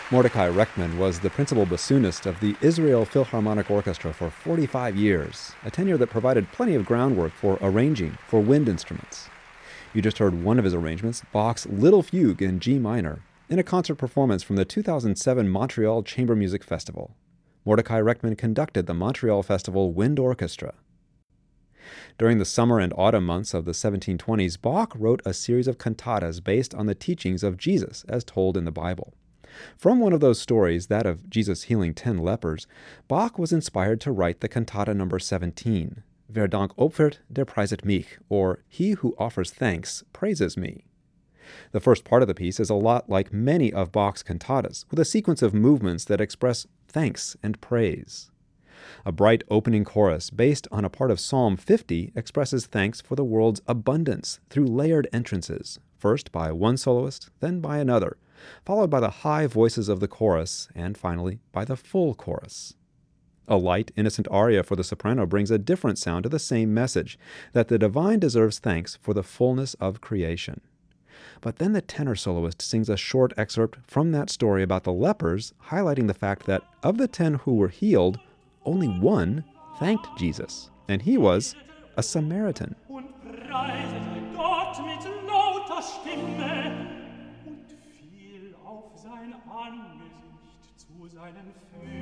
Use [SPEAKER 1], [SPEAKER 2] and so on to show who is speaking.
[SPEAKER 1] Mordecai Reckman was the principal bassoonist of the Israel Philharmonic Orchestra for 45 years, a tenure that provided plenty of groundwork for arranging for wind instruments. You just heard one of his arrangements, Bach's Little Fugue in G minor, in a concert performance from the 2007 Montreal Chamber Music Festival. Mordecai Reckman conducted the Montreal Festival Wind Orchestra. During the summer and autumn months of the 1720s, Bach wrote a series of cantatas based on the teachings of Jesus as told in the Bible. From one of those stories, that of Jesus healing 10 lepers, Bach was inspired to write the cantata number 17, Wer Dank opfert, der preiset mich, or He who offers thanks praises me. The first part of the piece is a lot like many of Bach's cantatas, with a sequence of movements that express thanks and praise. A bright opening chorus based on a part of Psalm 50 expresses thanks for the world's abundance through layered entrances, first by one soloist, then by another, followed by the high voices of the chorus, and finally by the full chorus. A light, innocent aria for the soprano brings a different sound to the same message, that the divine deserves thanks for the fullness of creation. But then the tenor soloist sings a short excerpt from that story about the lepers, highlighting the fact that of the 10 who were healed, only one thanked Jesus, and he was a Samaritan.